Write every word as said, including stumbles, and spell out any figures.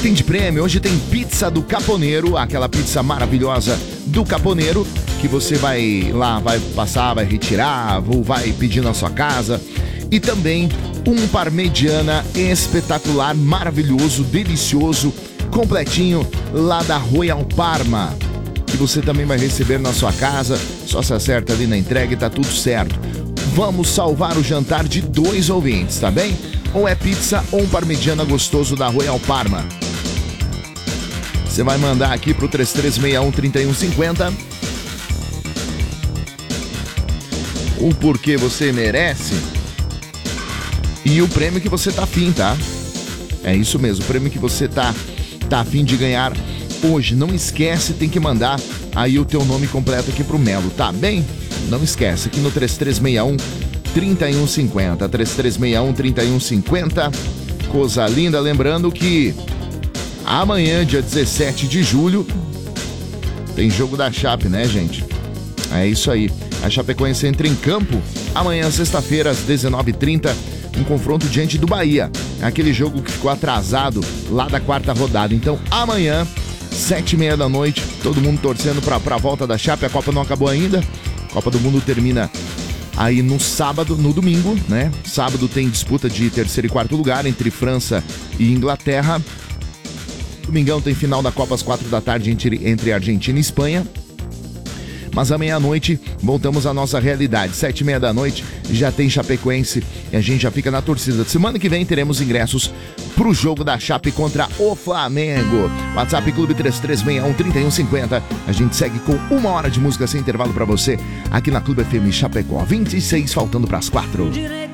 tem de prêmio? Hoje tem pizza do Caponeiro, aquela pizza maravilhosa do Caponeiro, que você vai lá, vai passar, vai retirar, ou vai pedir na sua casa. E também um parmegiana espetacular, maravilhoso, delicioso, completinho, lá da Royal Parma, que você também vai receber na sua casa. Só se acerta ali na entrega e tá tudo certo. Vamos salvar o jantar de dois ouvintes, tá bem? Ou é pizza ou um parmegiana gostoso da Royal Parma. Você vai mandar aqui pro três três seis um, três um cinco zero o porquê você merece e o prêmio que você tá afim, tá? É isso mesmo, o prêmio que você tá, tá afim de ganhar hoje. Não esquece, tem que mandar aí o teu nome completo aqui pro Melo, tá bem? Não esquece, aqui no três três seis um, três um cinco zero, três três seis um, três um cinco zero. Coisa linda, lembrando que amanhã, dia dezessete de julho, tem jogo da Chape, né, gente? É isso aí. A Chapecoense entra em campo amanhã, sexta-feira, às dezenove e trinta, um confronto diante do Bahia. Aquele jogo que ficou atrasado lá da quarta rodada. Então, amanhã, sete e meia da noite, todo mundo torcendo para a volta da Chape. A Copa não acabou ainda. A Copa do Mundo termina aí no sábado, no domingo, né? Sábado tem disputa de terceiro e quarto lugar entre França e Inglaterra. Domingão tem final da Copa às quatro da tarde entre, entre Argentina e Espanha. Mas à meia-noite voltamos à nossa realidade. Sete e meia da noite já tem Chapecoense e a gente já fica na torcida. Semana que vem teremos ingressos pro jogo da Chape contra o Flamengo. WhatsApp Clube três três seis um, três um cinco zero. A gente segue com uma hora de música sem intervalo para você aqui na Clube F M Chapecó. vinte e seis faltando para as quatro.